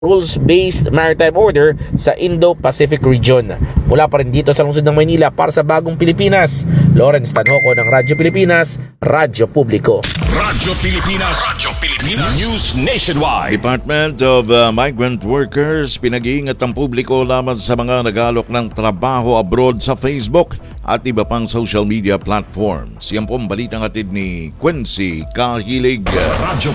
rules-based maritime order sa Indo-Pacific region. Mula pa rin dito sa lungsod ng Maynila para sa Bagong Pilipinas, Lawrence Tanhoco ng Radyo Pilipinas, Radyo Publiko. Radyo Pilipinas News Nationwide. Department of Migrant Workers pinag-iingat ang publiko laban sa mga nag-aalok ng trabaho abroad sa Facebook at iba pang social media platforms. Yan po ang balitang hatid ni Quincy Kahilig. Radyo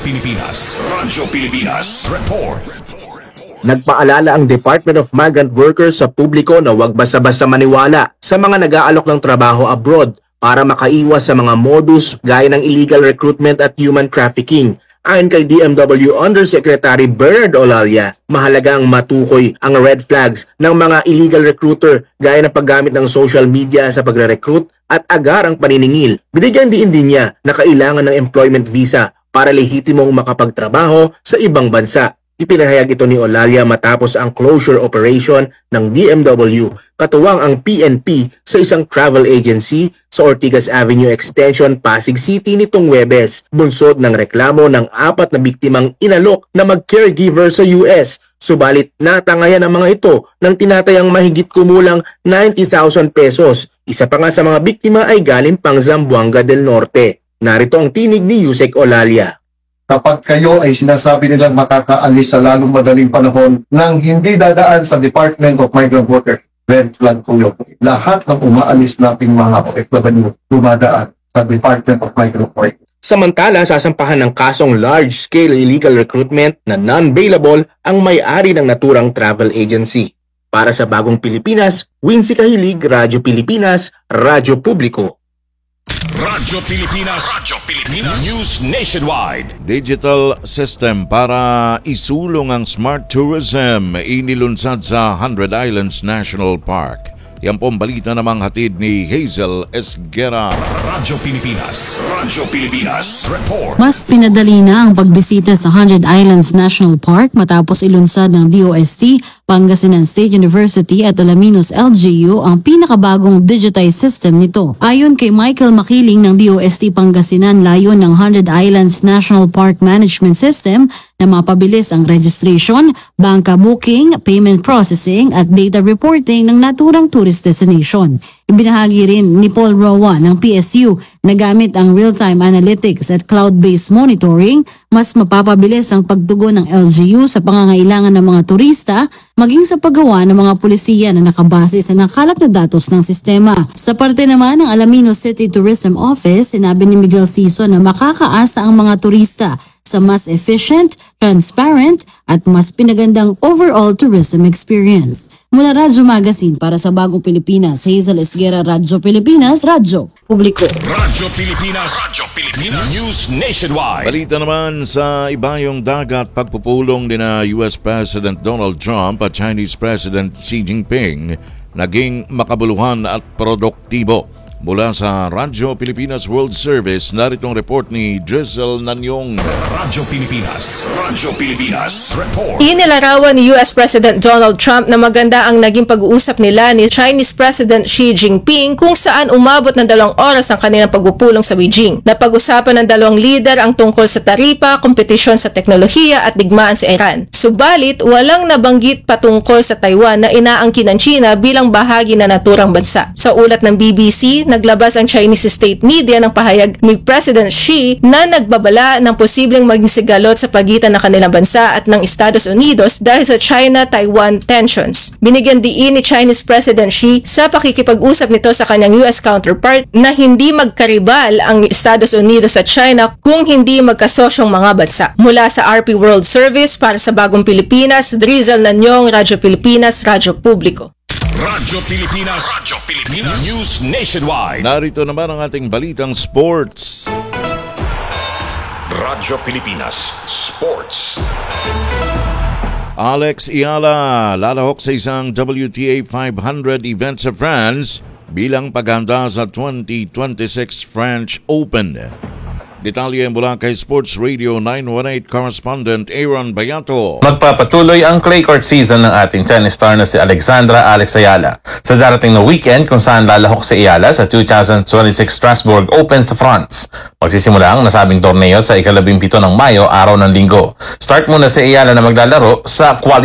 Pilipinas Report. Nagpaalala ang Department of Migrant Workers sa publiko na huwag basta-basta maniwala sa mga nag-aalok ng trabaho abroad para makaiwas sa mga modus gaya ng illegal recruitment at human trafficking. Ayon kay DMW Undersecretary Bernard Olalia, mahalaga ang matukoy ang red flags ng mga illegal recruiter gaya ng paggamit ng social media sa pagre-recruit at agarang paniningil. Binigyan din niya na kailangan ng employment visa para lehitimong makapagtrabaho sa ibang bansa. Ipinahayag ito ni Olalia matapos ang closure operation ng DMW katuwang ang PNP sa isang travel agency sa Ortigas Avenue Extension, Pasig City nitong Huwebes, bunsod ng reklamo ng 4 na biktimang inalok na mag-caregiver sa US. Subalit natangayan ang mga ito ng tinatayang mahigit kumulang 90,000 pesos. Isa pa nga sa mga biktima ay galing pang Zamboanga del Norte. Narito ang tinig ni Yusek Olalia. Kapag kayo ay sinasabi nilang makakaalis sa lalong madaling panahon nang hindi dadaan sa Department of Migrant Workers, red flag po yun. Lahat ng umaalis nating mga OFW dumadaan sa Department of Migrant Workers. Samantala, sasampahan ng kasong large-scale illegal recruitment na non-bailable ang may-ari ng naturang travel agency. Para sa Bagong Pilipinas, Quincy Kahilig, Radyo Pilipinas, Radyo Publiko. Radyo Pilipinas News Nationwide. Digital system para isulong ang smart tourism inilunsad sa 100 Islands National Park. Yan po ang balita namang hatid ni Hazel Esguera. Radyo Pilipinas Report. Mas pinadali na ang pagbisita sa 100 Islands National Park matapos ilunsad ng DOST, Pangasinan State University at Alaminos LGU ang pinakabagong digitized system nito. Ayon kay Michael Makiling ng DOST Pangasinan, layon ng 100 Islands National Park Management System na mapabilis ang registration, bangka booking, payment processing at data reporting ng naturang tourist destination. Ibinahagi rin ni Paul Roa ng PSU na gamit ang real-time analytics at cloud-based monitoring, mas mapapabilis ang pagtugon ng LGU sa pangangailangan ng mga turista, maging sa paggawa ng mga pulisiya na nakabase sa nakalap na datos ng sistema. Sa parte naman ng Alaminos City Tourism Office, sinabi ni Miguel Siso na makakaasa ang mga turista sa mas efficient, transparent at mas pinagandang overall tourism experience. Mula Radyo Magazine para sa Bagong Pilipinas, Hazel Esguera, Radyo Pilipinas, Radyo Publiko. Radyo Pilipinas News Nationwide. Balita naman sa ibayong dagat, pagpupulong ni na US President Donald Trump at Chinese President Xi Jinping naging makabuluhan at produktibo. Mula sa Radyo Pilipinas World Service, naritong report ni Drizzle Nanyong. Radyo Pilipinas Report. Inilarawan ni US President Donald Trump na maganda ang naging pag-uusap nila ni Chinese President Xi Jinping kung saan umabot ng 2 oras ang kanilang pagpupulong sa Beijing. Napag-usapan ng dalawang leader ang tungkol sa taripa, kompetisyon sa teknolohiya at digmaan sa Iran. Subalit, walang nabanggit patungkol sa Taiwan na inaangkin ng China bilang bahagi na naturang bansa. Sa ulat ng BBC, naglabas ang Chinese state media ng pahayag ni President Xi na nagbabala ng posibleng maging sigalot sa pagitan ng kanilang bansa at ng Estados Unidos dahil sa China-Taiwan tensions. Binigyan diin ni Chinese President Xi sa pakikipag-usap nito sa kanyang US counterpart na hindi magkaribal ang Estados Unidos at China kung hindi magkasosyong mga bansa. Mula sa RP World Service para sa Bagong Pilipinas, Drizzle Nanyong, Radyo Pilipinas, Radyo Publiko. Radyo Pilipinas News Nationwide. Narito naman ang ating balitang sports. Radyo Pilipinas Sports. Alex Iala lalahok sa isang WTA 500 event sa France bilang paghanda sa 2026 French Open. Detalye mula kay Sports Radio 918 correspondent Aaron Bayato. Magpapatuloy ang clay court season ng ating tennis star na si Alexandra Alex Ayala sa darating na weekend kung saan lalahok si Ayala sa 2026 Strasbourg Open sa France. Magsisimula ang nasabing torneo sa ika-17 ng Mayo, araw ng Linggo. Start muna si Ayala na maglalaro sa